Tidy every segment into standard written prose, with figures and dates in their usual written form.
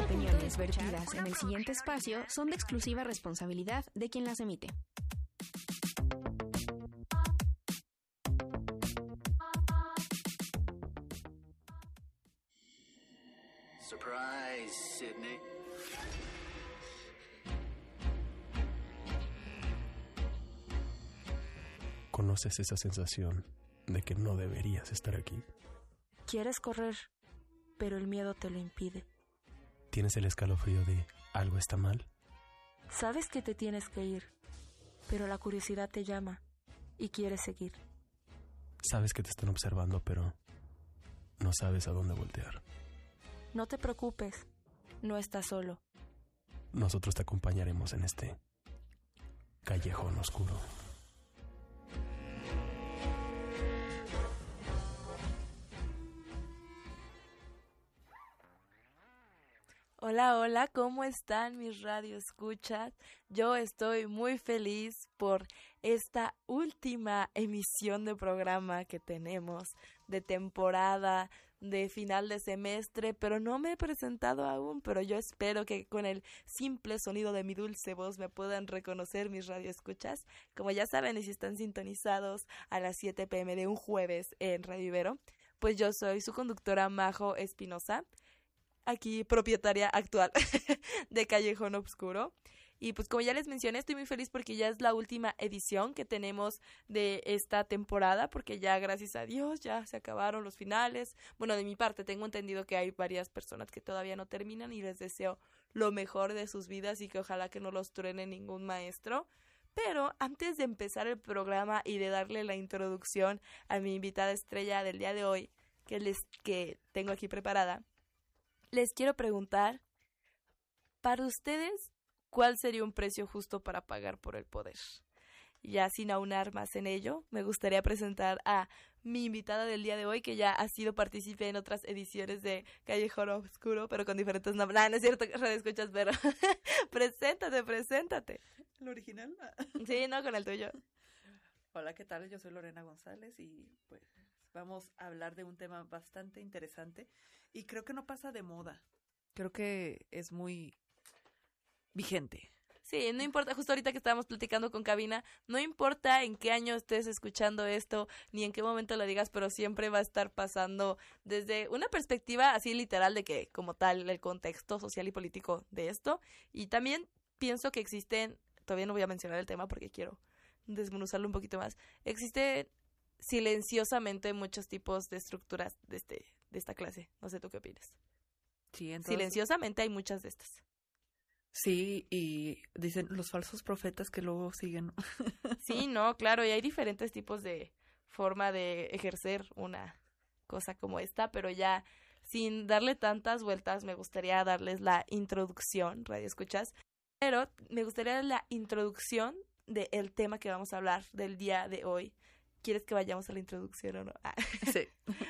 opiniones vertidas en el siguiente espacio son de exclusiva responsabilidad de quien las emite. Surprise, Sydney. ¿Conoces esa sensación de que no deberías estar aquí? Quieres correr, pero el miedo te lo impide. ¿Tienes el escalofrío de algo está mal? Sabes que te tienes que ir, pero la curiosidad te llama y quieres seguir. Sabes que te están observando, pero no sabes a dónde voltear. No te preocupes, no estás solo. Nosotros te acompañaremos en este callejón oscuro. Hola, hola, ¿cómo están mis radioescuchas? Yo estoy muy feliz por esta última emisión de programa que tenemos de temporada, de final de semestre, pero no me he presentado aún, pero yo espero que con el simple sonido de mi dulce voz me puedan reconocer mis radioescuchas. Como ya saben, y si están sintonizados a las 7 p.m. de un jueves en Radio Ibero, pues yo soy su conductora Majo Espinosa, aquí propietaria actual de Callejón Oscuro. Y pues como ya les mencioné, estoy muy feliz porque ya es la última edición que tenemos de esta temporada, porque ya gracias a Dios ya se acabaron los finales. Bueno, de mi parte tengo entendido que hay varias personas que todavía no terminan y les deseo lo mejor de sus vidas y que ojalá que no los truene ningún maestro. Pero antes de empezar el programa y de darle la introducción a mi invitada estrella del día de hoy, que tengo aquí preparada, les quiero preguntar, para ustedes, ¿cuál sería un precio justo para pagar por el poder? Ya sin aunar más en ello, me gustaría presentar a mi invitada del día de hoy, que ya ha sido partícipe en otras ediciones de Callejón Oscuro, pero con diferentes nombres. No es cierto, radioescuchas, pero preséntate. ¿Lo original? Sí, no, con el tuyo. Hola, ¿qué tal? Yo soy Lorena González y pues vamos a hablar de un tema bastante interesante y creo que no pasa de moda. Creo que es muy vigente. Sí, no importa, justo ahorita que estábamos platicando con Cabina, no importa en qué año estés escuchando esto, ni en qué momento lo digas, pero siempre va a estar pasando desde una perspectiva así literal de que, como tal, el contexto social y político de esto. Y también pienso que existen, todavía no voy a mencionar el tema porque quiero desmenuzarlo un poquito más, existen silenciosamente muchos tipos de estructuras de esta clase. No sé tú qué opinas. Sí, entonces, silenciosamente hay muchas de estas. Sí, y dicen los falsos profetas que luego siguen. Sí, no, claro, y hay diferentes tipos de forma de ejercer una cosa como esta, pero ya sin darle tantas vueltas me gustaría darles la introducción, radioescuchas, pero me gustaría la introducción del tema que vamos a hablar del día de hoy. ¿Quieres que vayamos a la introducción o no? Sí.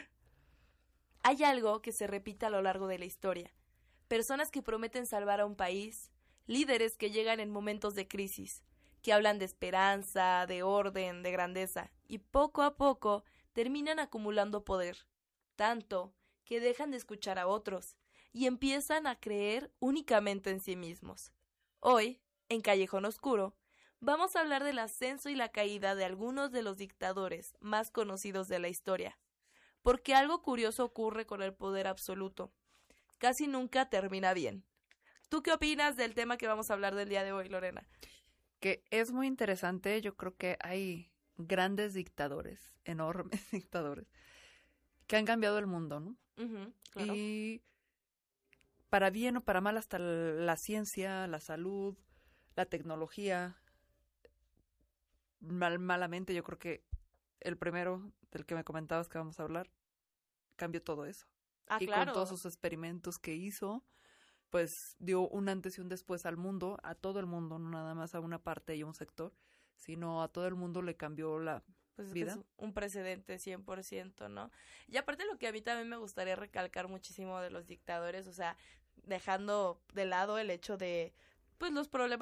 Hay algo que se repite a lo largo de la historia. Personas que prometen salvar a un país, líderes que llegan en momentos de crisis, que hablan de esperanza, de orden, de grandeza, y poco a poco terminan acumulando poder, tanto que dejan de escuchar a otros y empiezan a creer únicamente en sí mismos. Hoy, en Callejón Oscuro, vamos a hablar del ascenso y la caída de algunos de los dictadores más conocidos de la historia, porque algo curioso ocurre con el poder absoluto. Casi nunca termina bien. ¿Tú qué opinas del tema que vamos a hablar del día de hoy, Lorena? Que es muy interesante. Yo creo que hay grandes dictadores, enormes dictadores, que han cambiado el mundo, ¿no? Uh-huh, claro. Y para bien o para mal, hasta la ciencia, la salud, la tecnología, malamente, yo creo que el primero del que me comentabas que vamos a hablar cambió todo eso. Ah, y claro. con todos sus experimentos que hizo, pues dio un antes y un después al mundo, a todo el mundo, no nada más a una parte y a un sector, sino a todo el mundo le cambió la pues vida. Es un precedente 100%, ¿no? Y aparte lo que a mí también me gustaría recalcar muchísimo de los dictadores, o sea, dejando de lado el hecho de, pues, los problemas